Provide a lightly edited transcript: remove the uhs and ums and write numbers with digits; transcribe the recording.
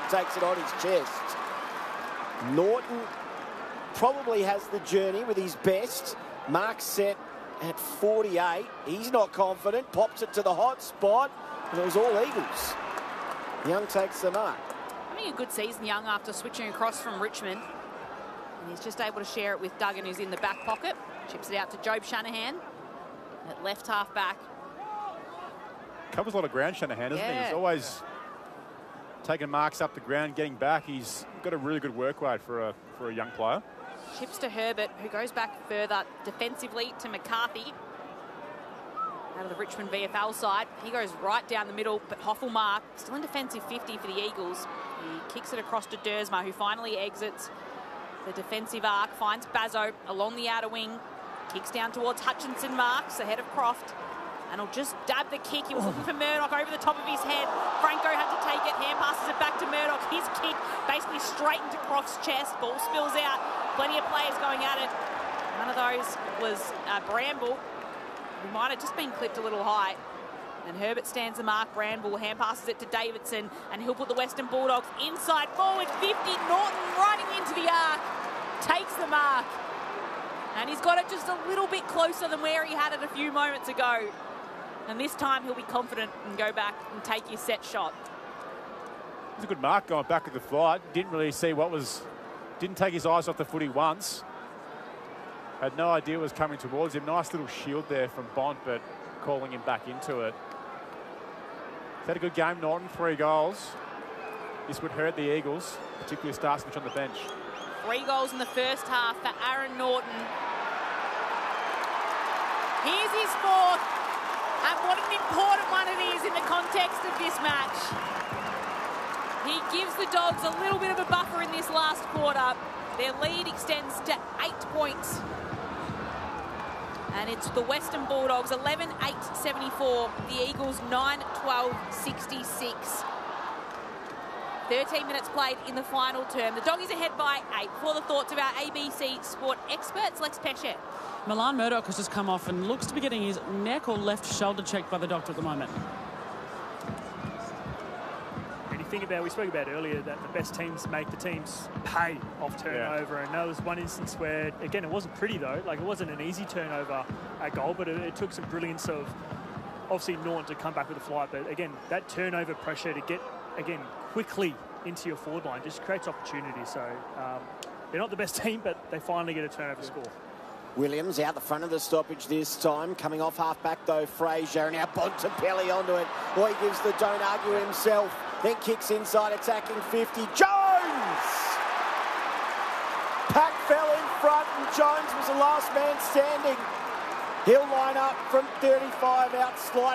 takes it on his chest. Norton probably has the journey with his best. Mark set at 48. He's not confident. Pops it to the hot spot. And it was all Eagles. Young takes the mark. Having a good season, Young, after switching across from Richmond. And he's just able to share it with Duggan, who's in the back pocket. Chips it out to Jobe Shanahan at left half back. Covers a lot of ground, Shanahan, doesn't he? He's always taking marks up the ground, getting back. He's got a really good work rate for a young player. Chips to Herbert, who goes back further defensively to McCarthy. Out of the Richmond VFL side. He goes right down the middle, but Hoffelmark still in defensive 50 for the Eagles. He kicks it across to Dersma, who finally exits the defensive arc, finds Bazzo along the outer wing, kicks down towards Hutchinson, marks ahead of Croft, and he'll just dab the kick. He was looking for Murdoch over the top of his head. Franco had to take it, hand passes it back to Murdoch. His kick basically straight into Croft's chest. Ball spills out. Plenty of players going at it. One of those was Bramble, who might have just been clipped a little high. And Herbert stands the mark. Bramble hand passes it to Davidson, and he'll put the Western Bulldogs inside forward 50. Norton running into the arc, takes the mark. And he's got it just a little bit closer than where he had it a few moments ago. And this time he'll be confident and go back and take his set shot. It was a good mark going back at the flight. Didn't really see what was... Didn't take his eyes off the footy once. Had no idea what was coming towards him. Nice little shield there from Bont, but calling him back into it. He's had a good game, Norton. 3 goals. This would hurt the Eagles, particularly Starsmith on the bench. 3 goals in the first half for Aaron Norton. Here's his 4th, and what an important one it is in the context of this match. He gives the Dogs a little bit of a buffer in this last quarter. Their lead extends to 8 points. And it's the Western Bulldogs 11-8-74. The Eagles 9-12-66. 13 minutes played in the final term. The Doggies ahead by 8. For the thoughts of our ABC Sport experts, Lex Pesce. Milan Murdoch has just come off and looks to be getting his neck or left shoulder checked by the doctor at the moment. And you think about, we spoke about earlier, that the best teams make the teams pay off turnover. Yeah. And there was one instance where, again, it wasn't pretty though. Like, it wasn't an easy turnover goal, but it took some brilliance of, obviously, Norton to come back with a flight. But again, that turnover pressure to get, again, quickly into your forward line just creates opportunity. So they're not the best team, but they finally get a turnover score. Williams out the front of the stoppage this time. Coming off half-back, though, Fraser. Now Bontempelli onto it. Boy, he gives the don't argue himself. Then kicks inside, attacking 50. Jones! Pack fell in front, and Jones was the last man standing. He'll line up from 35 out, slide.